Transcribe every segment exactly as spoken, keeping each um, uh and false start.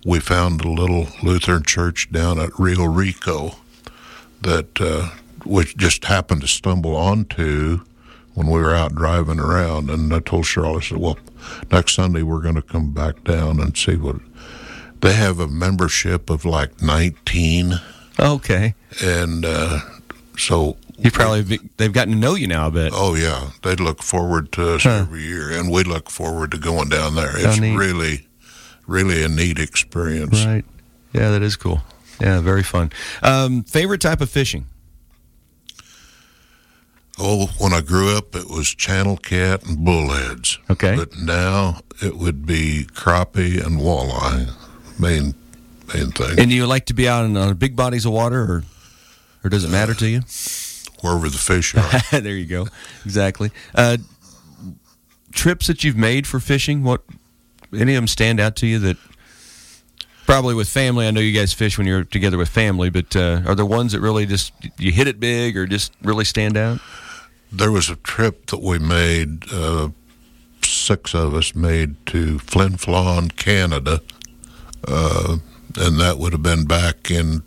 we found a little Lutheran church down at Rio Rico that uh, we just happened to stumble onto when we were out driving around. And I told Charlotte, I said, well, next Sunday we're going to come back down and see what... They have a membership of like nineteen. Okay. And uh, so... You probably be, they've gotten to know you now a bit. Oh, yeah. They look forward to us huh. every year, and we look forward to going down there. It's really, really a neat experience. Right. Yeah, that is cool. Yeah, very fun. Um, favorite type of fishing? Oh, when I grew up, it was channel cat and bullheads. Okay. But now it would be crappie and walleye, main main thing. And you like to be out in uh, big bodies of water, or or does it matter to you? Wherever the fish are. There you go. Exactly. Uh, trips that you've made for fishing, what any of them stand out to you that probably with family? I know you guys fish when you're together with family, but uh, are there ones that really just, you hit it big or just really stand out? There was a trip that we made, uh, six of us made to Flin Flon, Canada, uh, and that would have been back in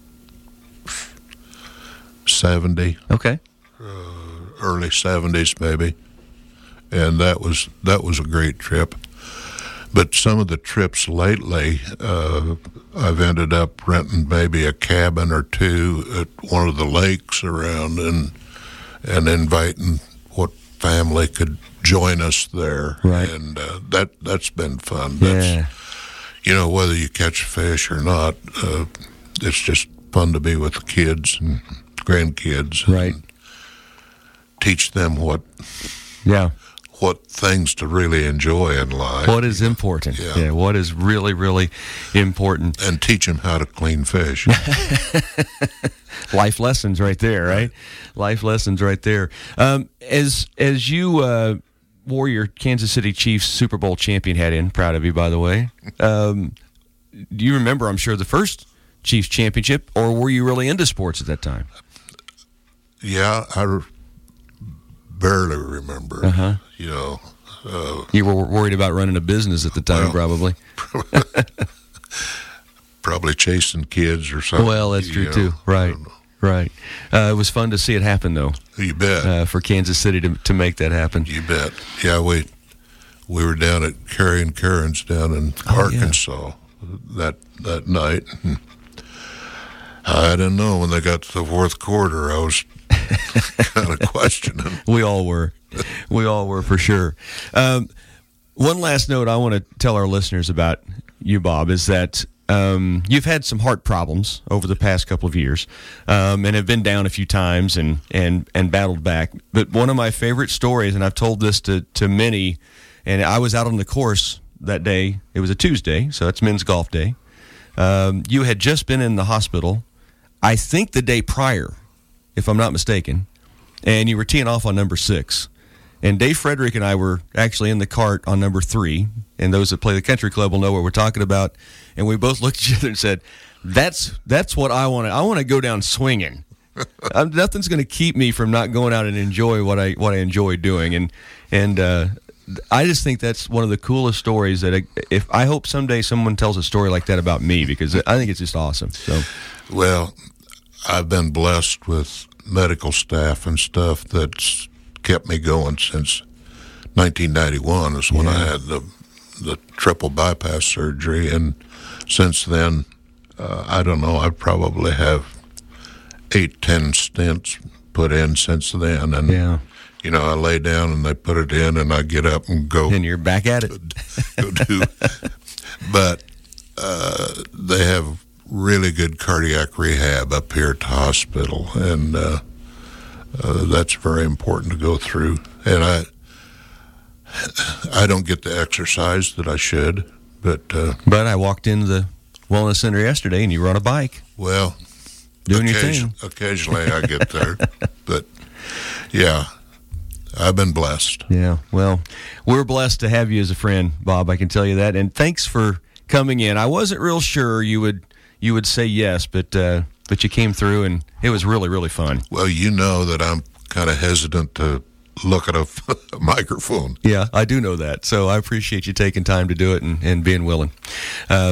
seventy. Okay. Uh, early seventies, maybe. And that was that was a great trip. But some of the trips lately, uh, I've ended up renting maybe a cabin or two at one of the lakes around, and and inviting what family could join us there. Right. And uh, that that's been fun. That's, yeah. You know, whether you catch fish or not, uh, it's just fun to be with the kids and grandkids. Right. And teach them what. Yeah. What things to really enjoy in life. What is important. Yeah. yeah. What is really, really important. And teach them how to clean fish. Life lessons right there, right? Life lessons right there. Um, as as you uh, wore your Kansas City Chiefs Super Bowl champion hat in, proud of you, by the way, um, do you remember, I'm sure, the first Chiefs championship, or were you really into sports at that time? Yeah, I re- barely remember. Uh-huh. You know, uh, you were worried about running a business at the time, well, probably. Probably chasing kids or something. Well, that's true know. too. Right, right. Uh, it was fun to see it happen, though. You bet. Uh, for Kansas City to to make that happen. You bet. Yeah, we we were down at Carrie and Karen's down in oh, Arkansas yeah. that that night. And I didn't know when they got to the fourth quarter. I was kind of questioning. We all were. We all were, for sure. Um, one last note I want to tell our listeners about you, Bob, is that um, you've had some heart problems over the past couple of years, um, and have been down a few times and, and, and battled back. But one of my favorite stories, and I've told this to, to many, and I was out on the course that day. It was a Tuesday, so it's men's golf day. Um, you had just been in the hospital, I think the day prior, if I'm not mistaken, and you were teeing off on number six. And Dave Frederick and I were actually in the cart on number three, and those that play the country club will know what we're talking about. And we both looked at each other and said, "That's that's what I want to. I want to go down swinging. I'm, nothing's going to keep me from not going out and enjoy what I what I enjoy doing." And and uh, I just think that's one of the coolest stories. That I, if I hope someday someone tells a story like that about me, because I think it's just awesome. So, well, I've been blessed with medical staff and stuff that's kept me going since nineteen ninety-one is when yeah. I had the the triple bypass surgery, and since then, uh, I don't know, I probably have eight, ten stents put in since then, and yeah. you know, I lay down and they put it in, and I get up and go, and you're back at it. go do, but uh, they have really good cardiac rehab up here at the hospital, and uh, uh, that's very important to go through. And I, I don't get the exercise that I should, but uh, but I walked into the wellness center yesterday, and you were on a bike. Well, doing your thing. Occasionally, I get there, but yeah, I've been blessed. Yeah, well, we're blessed to have you as a friend, Bob. I can tell you that, and thanks for coming in. I wasn't real sure you would. You would say yes, but uh, but you came through, and it was really, really fun. Well, you know that I'm kind of hesitant to look at a, a microphone. Yeah, I do know that. So I appreciate you taking time to do it and, and being willing. Uh,